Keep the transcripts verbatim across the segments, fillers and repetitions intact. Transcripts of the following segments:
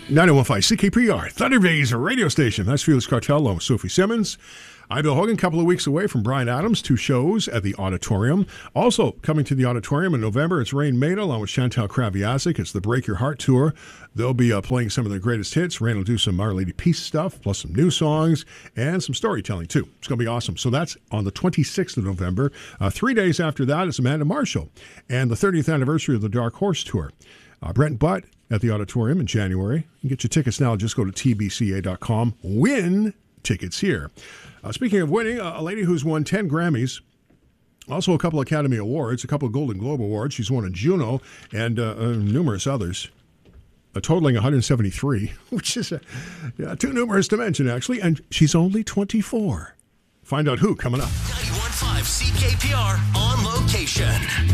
ninety-one point five C K P R, Thunder Bay's radio station. That's Felix Cartel along with Sophie Simmons. I'm Bill Hogan, a couple of weeks away from Bryan Adams, two shows at the Auditorium. Also coming to the Auditorium in November, it's Rain Maida along with Chantal Kraviazik. It's the Break Your Heart Tour. They'll be uh, playing some of their greatest hits. Rain will do some Our Lady Peace stuff, plus some new songs and some storytelling, too. It's going to be awesome. So that's on the twenty-sixth of November. Uh, three days after that is Amanda Marshall and the thirtieth anniversary of the Dark Horse Tour. Uh, Brent Butt at the Auditorium in January. You can get your tickets now. Just go to T B C A dot com. Win tickets here. Uh, speaking of winning, uh, a lady who's won ten Grammys, also a couple Academy Awards, a couple of Golden Globe Awards. She's won a Juno and uh, uh, numerous others, uh, totaling one hundred seventy-three, which is uh, yeah, too numerous to mention, actually. And she's only twenty-four. Find out who coming up. ninety-one point five C K P R on location.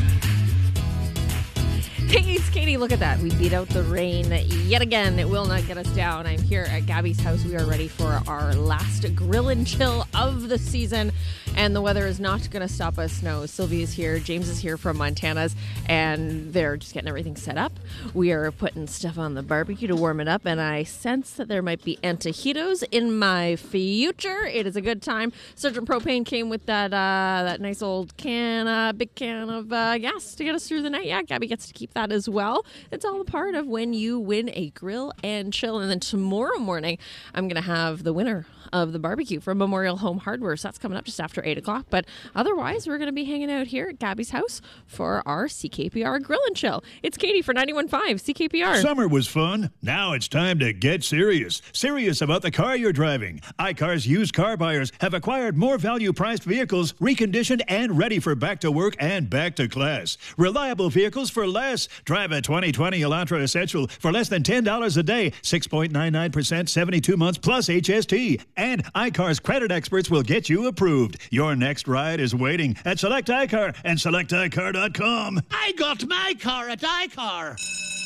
Hey, it's Katie. Look at that. We beat out the rain yet again. It will not get us down. I'm here at Gabby's house. We are ready for our last grill and chill of the season. And the weather is not going to stop us. No, Sylvie is here. James is here from Montana's. And they're just getting everything set up. We are putting stuff on the barbecue to warm it up. And I sense that there might be antojitos in my future. It is a good time. Sergeant Propane came with that uh, that nice old can, uh, big can of uh, gas to get us through the night. Yeah, Gabby gets to keep that as well. It's all a part of when you win a grill and chill. And then tomorrow morning, I'm going to have the winner of the barbecue from Memorial Home Hardware. So that's coming up just after eight o'clock. But otherwise, we're going to be hanging out here at Gabby's house for our C K P R Grill and Chill. It's Katie for ninety-one point five C K P R. Summer was fun. Now it's time to get serious. Serious about the car you're driving. iCar's used car buyers have acquired more value-priced vehicles, reconditioned and ready for back to work and back to class. Reliable vehicles for less. Drive a twenty twenty Elantra Essential for less than ten dollars a day, six point nine nine percent, seventy-two months plus H S T. And iCar's credit experts will get you approved. Your next ride is waiting at Select iCar and select i car dot com. I got my car at iCar.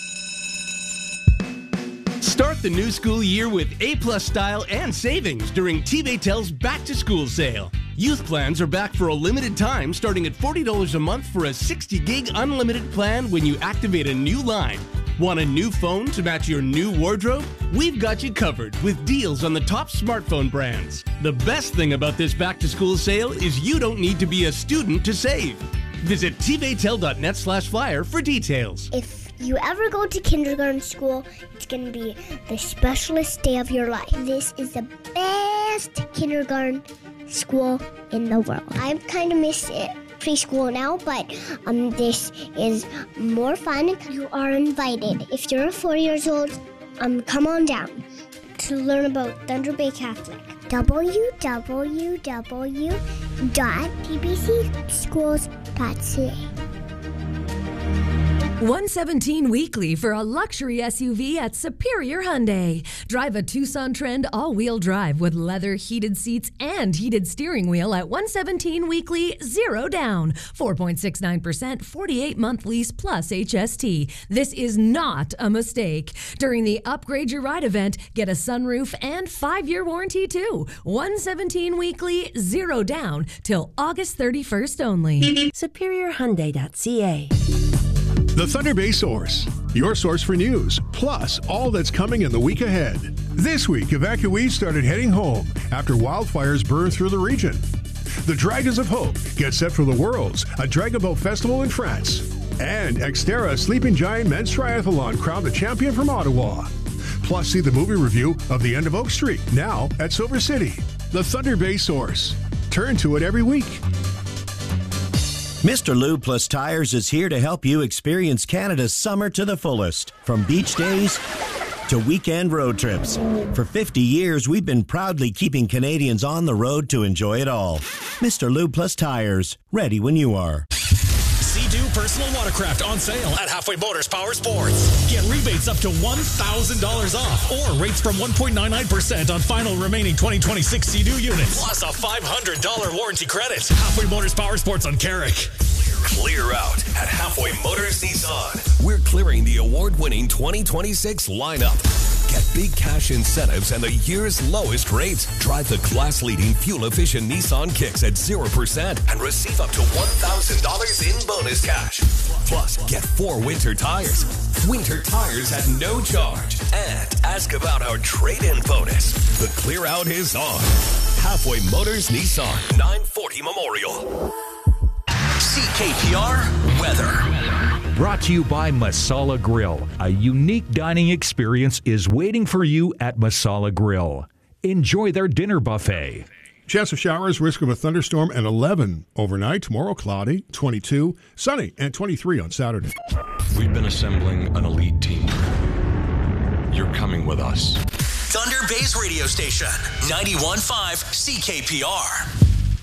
Start the new school year with A-plus style and savings during T-Baytel's back-to-school sale. Youth plans are back for a limited time, starting at forty dollars a month for a sixty gig unlimited plan when you activate a new line. Want a new phone to match your new wardrobe? We've got you covered with deals on the top smartphone brands. The best thing about this back-to-school sale is you don't need to be a student to save. Visit T baytel dot net slash flyer for details. If you ever go to kindergarten school, it's going to be the specialist day of your life. This is the best kindergarten school in the world. I kind of miss it. Preschool now, but um, this is more fun. You are invited. If you're four years old, um, come on down to learn about Thunder Bay Catholic. w w w dot t b c schools dot c a one seventeen weekly for a luxury S U V at Superior Hyundai. Drive a Tucson Trend all-wheel drive with leather heated seats and heated steering wheel at one seventeen weekly, zero down, four point six nine percent, forty-eight month lease plus H S T. This is not a mistake. During the Upgrade Your Ride event, get a sunroof and five-year warranty too. one seventeen weekly, zero down till August thirty-first only. superior hyundai dot c a. The Thunder Bay Source, your source for news, plus all that's coming in the week ahead. This week, evacuees started heading home after wildfires burned through the region. The Dragons of Hope get set for the Worlds, a Dragon Boat Festival in France. And Xterra Sleeping Giant Men's Triathlon crowned the champion from Ottawa. Plus, see the movie review of The End of Oak Street, now at Silver City. The Thunder Bay Source. Turn to it every week. Mister Lube Plus Tires is here to help you experience Canada's summer to the fullest. From beach days to weekend road trips. For fifty years, we've been proudly keeping Canadians on the road to enjoy it all. Mister Lube Plus Tires, ready when you are. Sea-Doo Personal Watercraft on sale at Halfway Motors Power Sports. Get rebates up to one thousand dollars off or rates from one point nine nine percent on final remaining twenty twenty-six Sea-Doo units. Plus a five hundred dollars warranty credit. Halfway Motors Power Sports on Carrick. Clear out at Halfway Motors Nissan. We're clearing the award-winning twenty twenty-six lineup. Get big cash incentives and the year's lowest rates. Drive the class-leading fuel-efficient Nissan Kicks at zero percent and receive up to one thousand dollars in bonus cash. Plus, get four winter tires. winter tires at no charge, and ask about our trade-in bonus. The clear out is on. Halfway Motors Nissan, nine forty Memorial. C K P R Weather. Brought to you by Masala Grill. A unique dining experience is waiting for you at Masala Grill. Enjoy their dinner buffet. Chance of showers, risk of a thunderstorm, and eleven overnight. Tomorrow, cloudy, twenty-two, sunny, and twenty-three on Saturday. We've been assembling an elite team. You're coming with us. Thunder Bay's radio station, ninety-one point five C K P R.